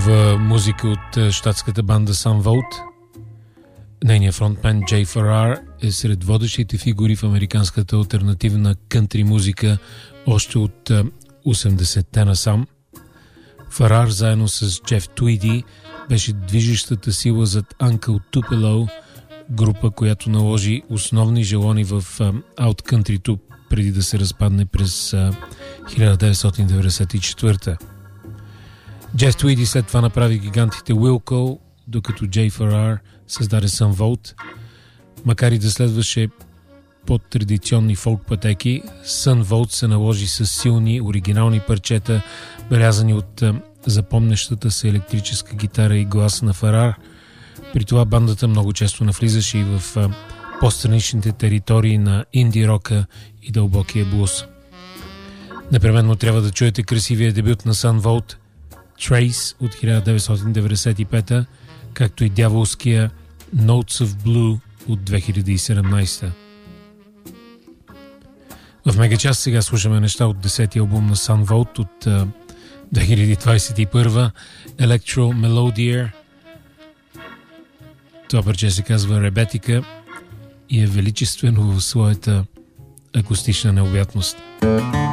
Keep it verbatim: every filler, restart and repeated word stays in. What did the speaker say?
Нова музика от щатската банда Sun Volt. Нейният фронтмен Джей Ферар е сред водещите фигури в американската алтернативна кънтри музика още от осемдесетте насам. Ферар заедно с Джеф Твиди беше движещата сила зад Uncle Tupelo, група, която наложи основни желони в ауткънтрито преди да се разпадне през хиляда деветстотин деветдесет и четвърта. Джеф Твиди след това направи гигантите Wilco, докато Джей Ферар създаде Sun Volt. Макар и да следваше по-традиционни фолк пътеки, Sun Volt се наложи с силни, оригинални парчета, белязани от запомнящата се електрическа гитара и глас на Ферар. При това бандата много често навлизаше и в по-страничните територии на инди рока и дълбокия блуз. Непременно трябва да чуете красивия дебют на Sun Volt Trace от хиляда деветстотин деветдесет и пета, както и дяволския Notes of Blue от две хиляди и седемнадесета. В Мегачас сега слушаме неща от десетия албум на Sun Volt от uh, две хиляди двадесет и първа, Electro Melodier. Това парче се казва Ребетика и е величествено в своята акустична необятност.